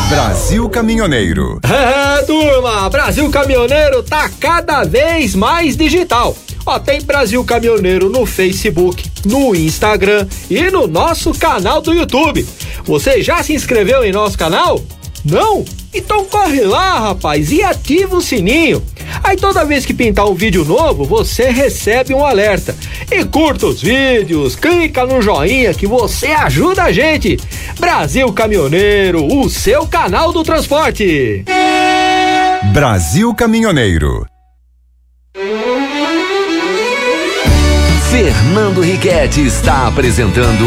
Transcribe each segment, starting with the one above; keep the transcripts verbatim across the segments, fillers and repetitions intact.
Brasil Caminhoneiro. É, turma, Brasil Caminhoneiro tá cada vez mais digital. Ó, tem Brasil Caminhoneiro no Facebook, no Instagram e no nosso canal do YouTube. Você já se inscreveu em nosso canal? Não? Então corre lá, rapaz, e ativa o sininho. Aí toda vez que pintar um vídeo novo, você recebe um alerta. E curta os vídeos, clica no joinha que você ajuda a gente. Brasil Caminhoneiro, o seu canal do transporte. Brasil Caminhoneiro. Fernando Riquetti está apresentando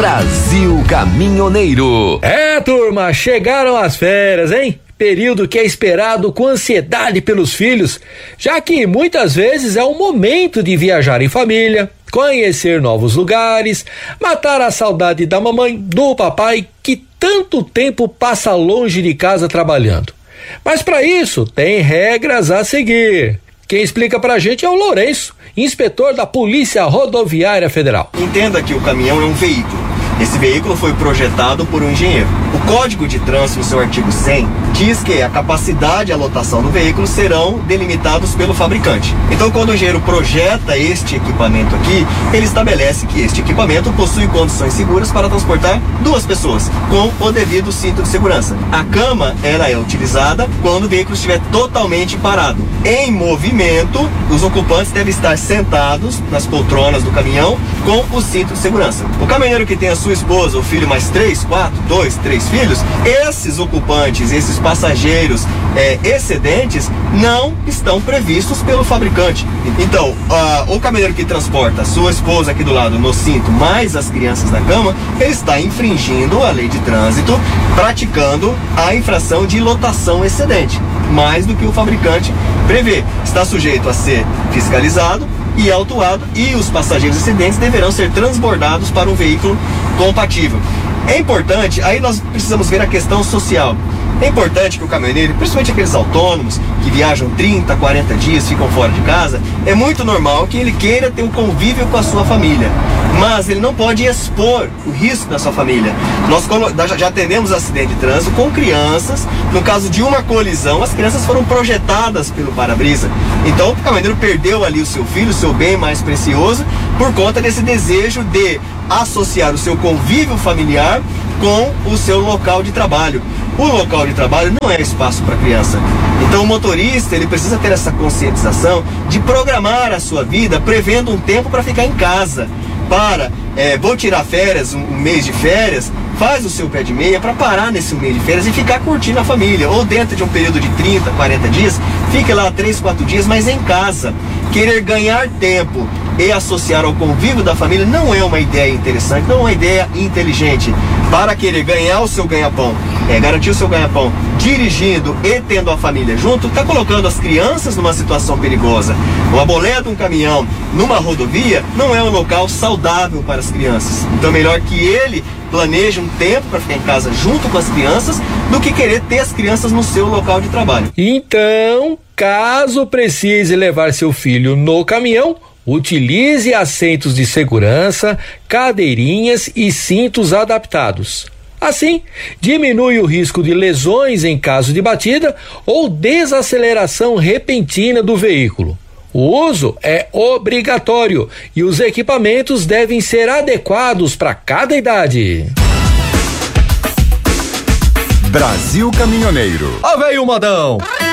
Brasil Caminhoneiro. É, turma, chegaram as férias, hein? Período que é esperado com ansiedade pelos filhos, já que muitas vezes é um momento de viajar em família, conhecer novos lugares, matar a saudade da mamãe, do papai, que tanto tempo passa longe de casa trabalhando. Mas para isso, tem regras a seguir. Quem explica pra gente é o Lourenço, inspetor da Polícia Rodoviária Federal. Entenda que o caminhão é um veículo. Esse veículo foi projetado por um engenheiro. O Código de Trânsito, no seu artigo cem, diz que a capacidade e a lotação do veículo serão delimitados pelo fabricante. Então, quando o engenheiro projeta este equipamento aqui, ele estabelece que este equipamento possui condições seguras para transportar duas pessoas, com o devido cinto de segurança. A cama, ela é utilizada quando o veículo estiver totalmente parado. Em movimento, os ocupantes devem estar sentados nas poltronas do caminhão com o cinto de segurança. O caminhoneiro que tem a sua esposa, o filho mais três, quatro, dois, três filhos, esses ocupantes, esses passageiros é, excedentes não estão previstos pelo fabricante. Então, uh, o caminhoneiro que transporta a sua esposa aqui do lado no cinto, mais as crianças na cama, ele está infringindo a lei de trânsito, praticando a infração de lotação excedente, mais do que o fabricante prevê. Está sujeito a ser fiscalizado e autuado, e os passageiros excedentes deverão ser transbordados para um veículo compatível. É importante, aí nós precisamos ver a questão social. É importante que o caminhoneiro, principalmente aqueles autônomos que viajam trinta, quarenta dias, ficam fora de casa, é muito normal que ele queira ter um convívio com a sua família, mas ele não pode expor o risco da sua família. Nós já atendemos acidente de trânsito com crianças. No caso de uma colisão, as crianças foram projetadas pelo para-brisa. Então o caminhoneiro perdeu ali o seu filho, o seu bem mais precioso, por conta desse desejo de associar o seu convívio familiar com o seu local de trabalho. O local de trabalho não é espaço para criança. Então o motorista, ele precisa ter essa conscientização de programar a sua vida prevendo um tempo para ficar em casa. Para, é, vou tirar férias, um, um mês de férias, faz o seu pé de meia para parar nesse mês de férias e ficar curtindo a família. Ou dentro de um período de trinta, quarenta dias, fique lá três, quatro dias, mas em casa. Querer ganhar tempo e associar ao convívio da família não é uma ideia interessante, não é uma ideia inteligente. Para querer ganhar o seu ganha-pão, é, garantir o seu ganha-pão dirigindo e tendo a família junto, está colocando as crianças numa situação perigosa. Uma boleia de um caminhão numa rodovia não é um local saudável para as crianças. Então é melhor que ele planeje um tempo para ficar em casa junto com as crianças do que querer ter as crianças no seu local de trabalho. Então, caso precise levar seu filho no caminhão, utilize assentos de segurança, cadeirinhas e cintos adaptados. Assim, diminui o risco de lesões em caso de batida ou desaceleração repentina do veículo. O uso é obrigatório e os equipamentos devem ser adequados para cada idade. Brasil Caminhoneiro. Ó, veio o modão!